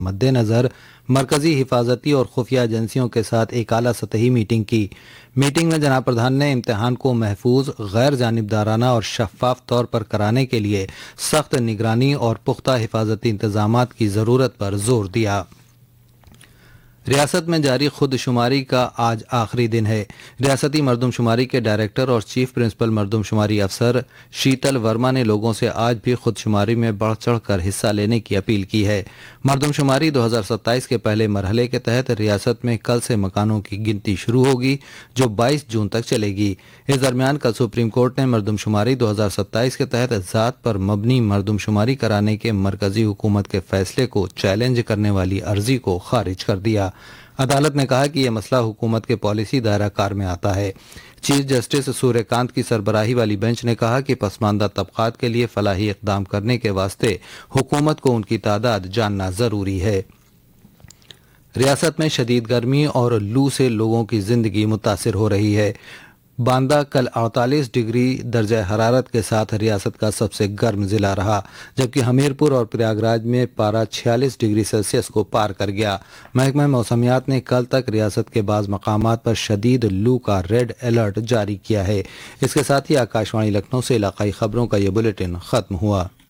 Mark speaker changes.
Speaker 1: مد نظر مرکزی حفاظتی اور خفیہ ایجنسیوں کے ساتھ ایک اعلیٰ سطحی میٹنگ کی۔ میٹنگ میں جناب پردھان نے امتحان کو محفوظ، غیر جانبدارانہ اور شفاف طور پر کرانے کے لیے سخت نگرانی اور پختہ حفاظتی انتظامات کی ضرورت پر زور دیا۔ ریاست میں جاری خود شماری کا آج آخری دن ہے۔ ریاستی مردم شماری کے ڈائریکٹر اور چیف پرنسپل مردم شماری افسر شیتل ورما نے لوگوں سے آج بھی خود شماری میں بڑھ چڑھ کر حصہ لینے کی اپیل کی ہے۔ مردم شماری 2027 کے پہلے مرحلے کے تحت ریاست میں کل سے مکانوں کی گنتی شروع ہوگی، جو 22 جون تک چلے گی۔ اس درمیان کل سپریم کورٹ نے مردم شماری 2027 کے تحت ذات پر مبنی مردم شماری کرانے کے مرکزی حکومت کے فیصلے کو چیلنج کرنے والی عرضی کو خارج کر دیا۔ عدالت نے کہا کہ یہ مسئلہ حکومت کے پالیسی دائرہ کار میں آتا ہے۔ چیف جسٹس سوریہ کانت کی سربراہی والی بینچ نے کہا کہ پسماندہ طبقات کے لیے فلاحی اقدام کرنے کے واسطے حکومت کو ان کی تعداد جاننا ضروری ہے۔ ریاست میں شدید گرمی اور لو سے لوگوں کی زندگی متاثر ہو رہی ہے۔ باندہ کل 48 ڈگری درجہ حرارت کے ساتھ ریاست کا سب سے گرم ضلع رہا، جبکہ ہمیرپور اور پریاگ راج میں پارہ 46 ڈگری سیلسیس کو پار کر گیا۔ محکمہ موسمیات نے کل تک ریاست کے بعض مقامات پر شدید لو کا ریڈ الرٹ جاری کیا ہے۔ اس کے ساتھ ہی آکاشوانی لکھنؤ سے علاقائی خبروں کا یہ بلیٹن ختم ہوا۔